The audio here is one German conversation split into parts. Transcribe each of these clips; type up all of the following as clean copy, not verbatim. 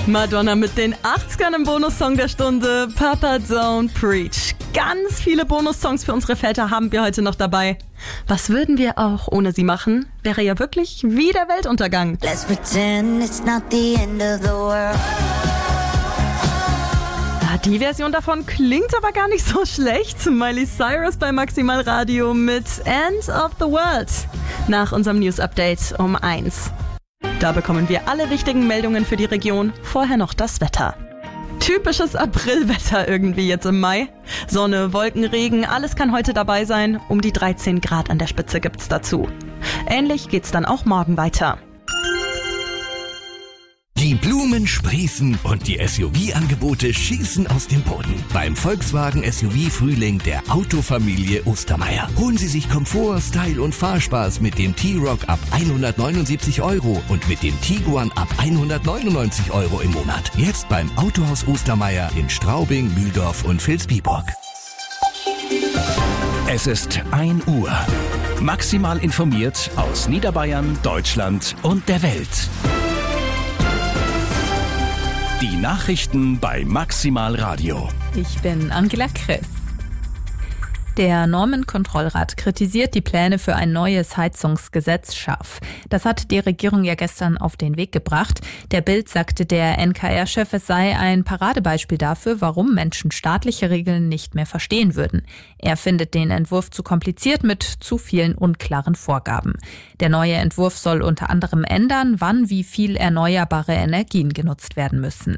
Madonna mit den 80ern im Bonussong der Stunde, Papa Don't Preach. Ganz viele Bonussongs für unsere Väter haben wir heute noch dabei. Was würden wir auch ohne sie machen? Wäre ja wirklich wie der Weltuntergang. Let's pretend it's not the end of the world. Die Version davon klingt aber gar nicht so schlecht. Miley Cyrus bei Maximal Radio mit End of the World. Nach unserem News-Update um 1. Da bekommen wir alle wichtigen Meldungen für die Region. Vorher noch das Wetter. Typisches Aprilwetter irgendwie jetzt im Mai. Sonne, Wolken, Regen, alles kann heute dabei sein. Um die 13 Grad an der Spitze gibt's dazu. Ähnlich geht's dann auch morgen weiter. Die Blumen sprießen und die SUV-Angebote schießen aus dem Boden. Beim Volkswagen SUV-Frühling der Autofamilie Ostermeier. Holen Sie sich Komfort, Style und Fahrspaß mit dem T-Roc ab 179 € und mit dem Tiguan ab 199 € im Monat. Jetzt beim Autohaus Ostermeier in Straubing, Mühldorf und Vilsbiburg. Es ist 1 Uhr. Maximal informiert aus Niederbayern, Deutschland und der Welt. Die Nachrichten bei Maximal Radio. Ich bin Angela Chris. Der Normenkontrollrat kritisiert die Pläne für ein neues Heizungsgesetz scharf. Das hat die Regierung ja gestern auf den Weg gebracht. Der Bild sagte der NKR-Chef, es sei ein Paradebeispiel dafür, warum Menschen staatliche Regeln nicht mehr verstehen würden. Er findet den Entwurf zu kompliziert mit zu vielen unklaren Vorgaben. Der neue Entwurf soll unter anderem ändern, wann wie viel erneuerbare Energien genutzt werden müssen.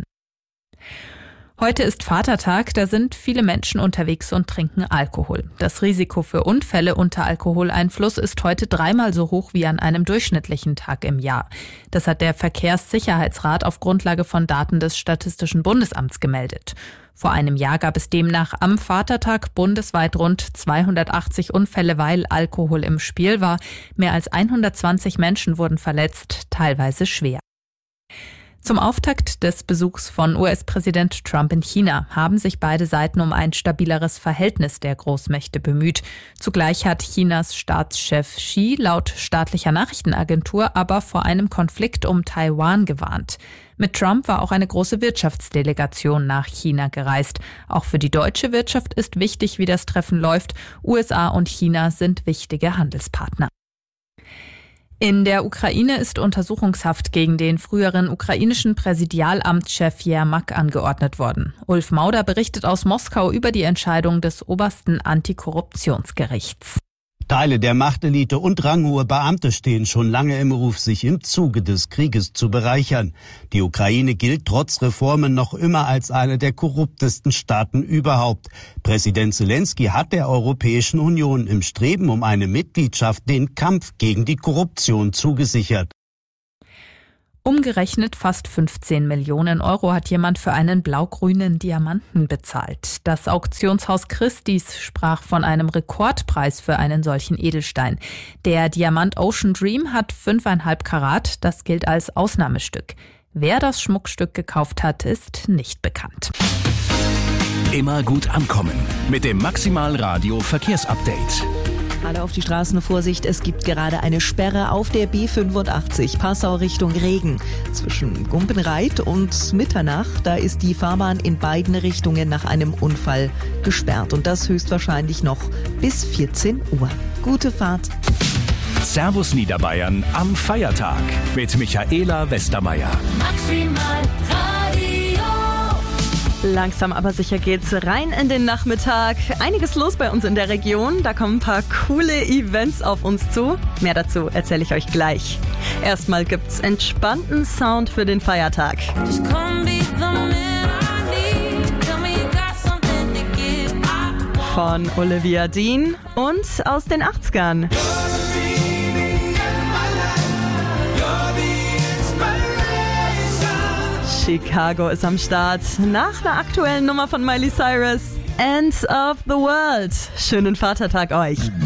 Heute ist Vatertag, da sind viele Menschen unterwegs und trinken Alkohol. Das Risiko für Unfälle unter Alkoholeinfluss ist heute 3-mal so hoch wie an einem durchschnittlichen Tag im Jahr. Das hat der Verkehrssicherheitsrat auf Grundlage von Daten des Statistischen Bundesamts gemeldet. Vor einem Jahr gab es demnach am Vatertag bundesweit rund 280 Unfälle, weil Alkohol im Spiel war. Mehr als 120 Menschen wurden verletzt, teilweise schwer. Zum Auftakt des Besuchs von US-Präsident Trump in China haben sich beide Seiten um ein stabileres Verhältnis der Großmächte bemüht. Zugleich hat Chinas Staatschef Xi laut staatlicher Nachrichtenagentur aber vor einem Konflikt um Taiwan gewarnt. Mit Trump war auch eine große Wirtschaftsdelegation nach China gereist. Auch für die deutsche Wirtschaft ist wichtig, wie das Treffen läuft. USA und China sind wichtige Handelspartner. In der Ukraine ist Untersuchungshaft gegen den früheren ukrainischen Präsidialamtschef Jermak angeordnet worden. Ulf Mauder berichtet aus Moskau über die Entscheidung des obersten Antikorruptionsgerichts. Teile der Machtelite und ranghohe Beamte stehen schon lange im Ruf, sich im Zuge des Krieges zu bereichern. Die Ukraine gilt trotz Reformen noch immer als eine der korruptesten Staaten überhaupt. Präsident Zelensky hat der Europäischen Union im Streben um eine Mitgliedschaft den Kampf gegen die Korruption zugesichert. Umgerechnet fast 15 Millionen € hat jemand für einen blau-grünen Diamanten bezahlt. Das Auktionshaus Christie's sprach von einem Rekordpreis für einen solchen Edelstein. Der Diamant Ocean Dream hat 5,5 Karat, das gilt als Ausnahmestück. Wer das Schmuckstück gekauft hat, ist nicht bekannt. Immer gut ankommen mit dem Maximal Radio Verkehrsupdate. Alle auf die Straßen, Vorsicht, es gibt gerade eine Sperre auf der B85 Passau Richtung Regen. Zwischen Gumpenreit und Mitternacht, da ist die Fahrbahn in beiden Richtungen nach einem Unfall gesperrt. Und das höchstwahrscheinlich noch bis 14 Uhr. Gute Fahrt. Servus Niederbayern am Feiertag mit Michaela Westermeier. Maximal Radio. Langsam aber sicher geht's rein in den Nachmittag. Einiges los bei uns in der Region. Da kommen ein paar coole Events auf uns zu. Mehr dazu erzähle ich euch gleich. Erstmal gibt's entspannten Sound für den Feiertag. Von Olivia Dean und aus den 80ern. Chicago ist am Start. Nach einer aktuellen Nummer von Miley Cyrus. End of the World. Schönen Vatertag euch.